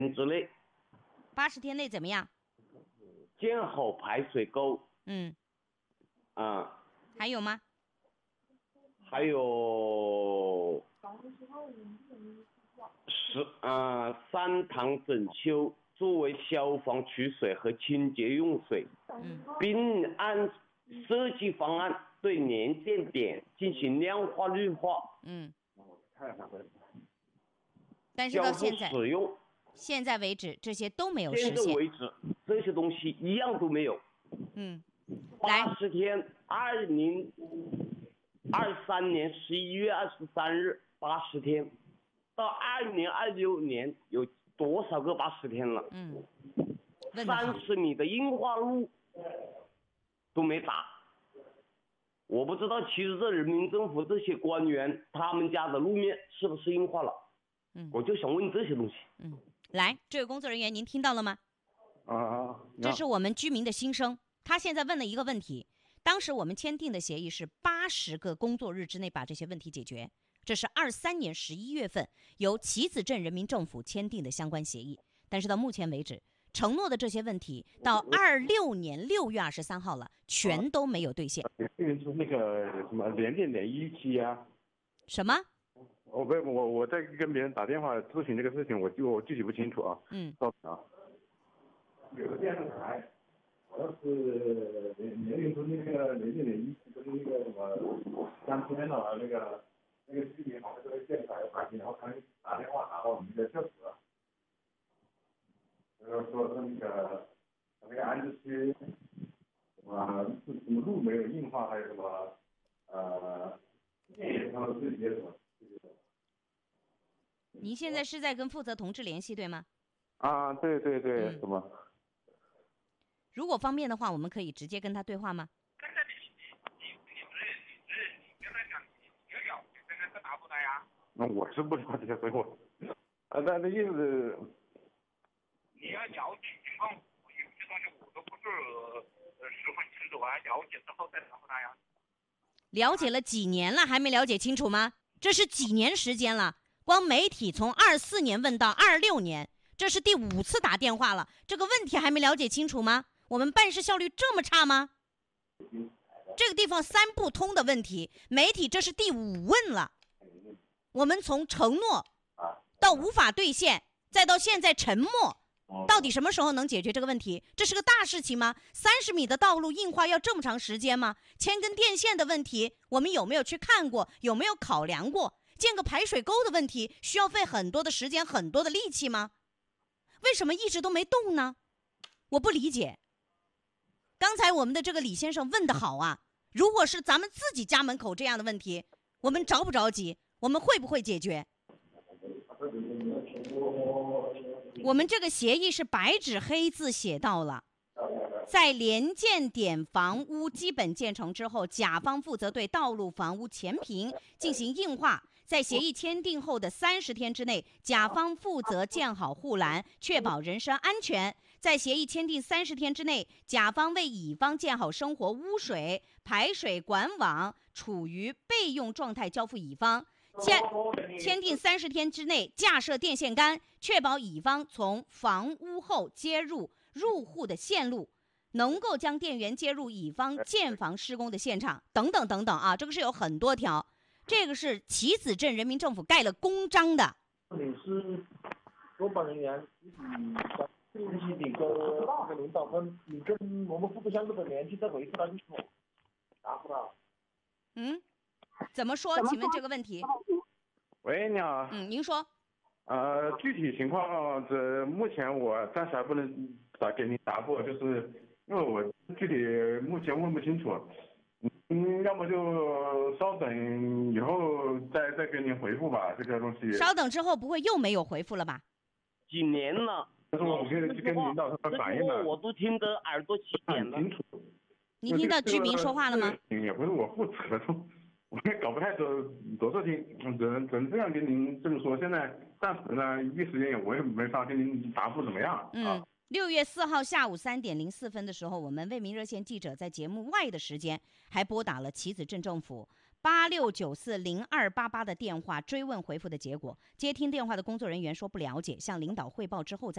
之内 80天内怎么样？ 建好排水沟。 还有吗？ 还有3塘整修作为消防取水和清洁用水，并按设计方案对联建点进行亮化绿化。 但是到现在使用， 现在为止这些都没有实现。 现在为止这些东西一样都没有。80天，2023年11月23日80天，到2026年有多少个80天了？30米的硬化路都没打。我不知道其实这人民政府这些官员他们家的路面是不是硬化了？我就想问这些东西。 来，这位工作人员您听到了吗？这是我们居民的心声。他现在问了一个问题，当时我们签订的协议是80个工作日之内把这些问题解决，这是23年11月份由棋子镇人民政府签订的相关协议。但是到目前为止，承诺的这些问题到26年6月23号了，全都没有兑现。 那个什么联电联一期啊？ 什么？ 我在跟别人打电话咨询这个事情，我具体不清楚啊。有个电视台。好像是联出那个联电联一期跟那个什么3天了，那个居民好像这个电视台反映，然后他们打电话打到我们这个教室，说那个安置区什么路没有硬化，还有什么电源上的这些什么。 您现在是在跟负责同志联系对吗？ 对，什么？ 如果方便的话，我们可以直接跟他对话吗？ 那我是不了解，所以我，那意思是你要了解情况，有些东西我都不是十分清楚，我要了解之后再答复他呀。 了解了几年了，还没了解清楚吗？这是几年时间了？光媒体从24年问到26年，这是第5次打电话了，这个问题还没了解清楚吗？我们办事效率这么差吗？这个地方3不通的问题，媒体这是第5问了。我们从承诺到无法兑现，再到现在沉默，到底什么时候能解决这个问题？这是个大事情吗？30米的道路硬化要这么长时间吗？牵根电线的问题，我们有没有去看过？有没有考量过？建个排水沟的问题，需要费很多的时间，很多的力气吗？为什么一直都没动呢？我不理解。刚才我们的这个李先生问得好啊，如果是咱们自己家门口这样的问题，我们着不着急？我们会不会解决？我们这个协议是白纸黑字写到了，在联建点房屋基本建成之后，甲方负责对道路房屋前坪进行硬化，在协议签订后的30天之内，甲方负责建好护栏，确保人身安全。在协议签订30天之内，甲方为乙方建好生活污水排水管网，处于备用状态交付乙方。签订30天之内架设电线杆，确保乙方从房屋后接入户的线路，能够将电源接入乙方建房施工的现场，等等等等啊，这个是有很多条。这个是棋子镇人民政府盖了公章的。 你是主办人员，信息你跟那个领导你跟我们互不相干的联系再回复他清楚，答不到。 怎么说？请问这个问题？ 喂，你好。 您说。 具体情况这目前我暂时还不能给您答复，就是因为我具体目前问不清楚。要么就稍等以后再给您回复吧，这个东西。 稍等之后不会又没有回复了吧？ 几年了。 但是我跟领导他们反映了， 我都听得耳朵起茧了。 很清楚。 你听到居民说话了吗？ 也不是我负责的，我也搞不太多少听，只能这样跟您这么说。现在暂时呢，一时间我也没法跟您答复怎么样。 6月4号下午3点04分的时候，我们为民热线记者在节目外的时间还拨打了棋子镇政府， 86940288的电话追问回复的结果，接听电话的工作人员说不了解，向领导汇报之后再